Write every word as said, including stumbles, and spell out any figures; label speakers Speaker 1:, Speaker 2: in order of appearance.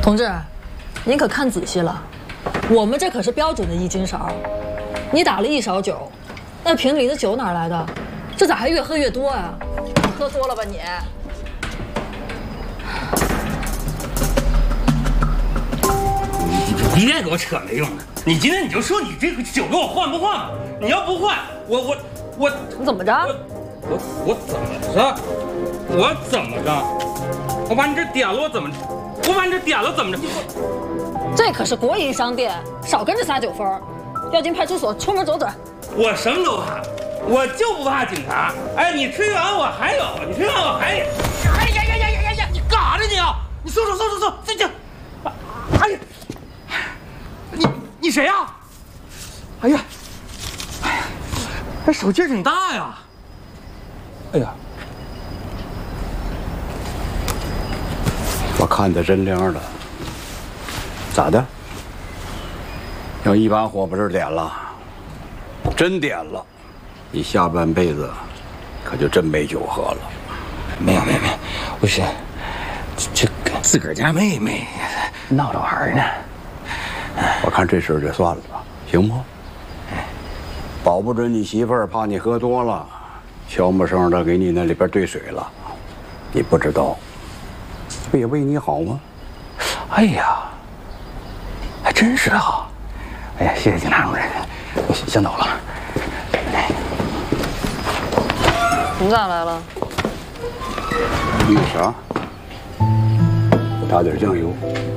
Speaker 1: 同志，您可看仔细了，我们这可是标准的一斤勺，你打了一勺酒，那瓶里的酒哪来的？这咋还越喝越多呀？喝多了吧你？
Speaker 2: 你别给我扯没用的！你今天你就说你这个酒给我换不换吧？你要不换，我我我
Speaker 1: 你怎么着？
Speaker 2: 我我我怎么着？我怎么着？我把你这点了，我怎么？我把你这点了怎么着？
Speaker 1: 这可是国营商店，少跟着撒酒疯。要进派出所，出门左转。
Speaker 2: 我什么都怕，我就不怕警察。哎，你吹完我还有，你吹完我还有。哎呀呀呀呀呀呀！你干啥呢你啊？你松手松手松手！这这，哎呀！你你谁呀？哎呀，哎呀，这手劲儿挺大呀！哎呀，
Speaker 3: 我看得真亮了，咋的？要一把火把这点了，真点了，你下半辈子可就真没酒喝了。
Speaker 2: 没有没有没有，不是，这这自个儿家妹妹闹着玩呢。
Speaker 3: 我看这事就算了吧，行不？保不准你媳妇儿怕你喝多了，悄没声的给你那里边兑水了，你不知道，不也为你好吗？
Speaker 2: 哎呀，还真是哈！哎呀，谢谢警察同志，我先走了。
Speaker 1: 你咋来了？
Speaker 3: 那啥，打点酱油。